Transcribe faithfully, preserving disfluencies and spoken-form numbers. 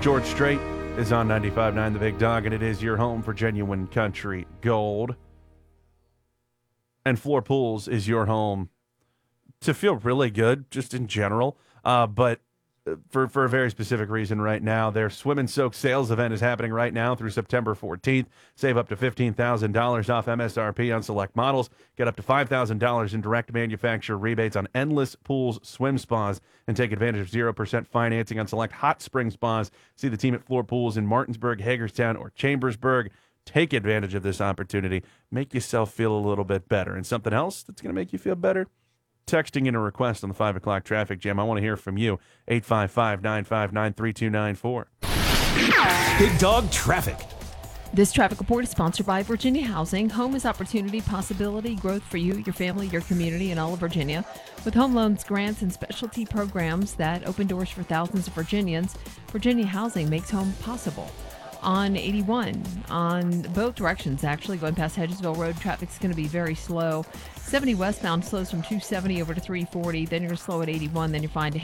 George Strait is on ninety-five point nine The Big Dog, and it is your home for genuine country gold. And Floor Pools is your home to feel really good, just in general. Uh, but for, for a very specific reason right now, their Swim and Soak sales event is happening right now through September fourteenth. Save up to fifteen thousand dollars off M S R P on select models. Get up to five thousand dollars in direct manufacturer rebates on endless pools, swim spas, and take advantage of zero percent financing on select hot spring spas. See the team at Floor Pools in Martinsburg, Hagerstown, or Chambersburg. Take advantage of this opportunity. Make yourself feel a little bit better. And something else that's going to make you feel better? Texting in a request on the five o'clock traffic jam. I want to hear from you. eight five five, nine five nine, three two nine four. Big Dog Traffic. This traffic report is sponsored by Virginia Housing. Home is opportunity, possibility, growth for you, your family, your community, and all of Virginia. With home loans, grants, and specialty programs that open doors for thousands of Virginians, Virginia Housing makes home possible. On eighty-one, on both directions, actually, going past Hedgesville Road, traffic's going to be very slow. seventy westbound slows from two seventy over to three forty. Then you're going to slow at eighty-one. Then you're fine to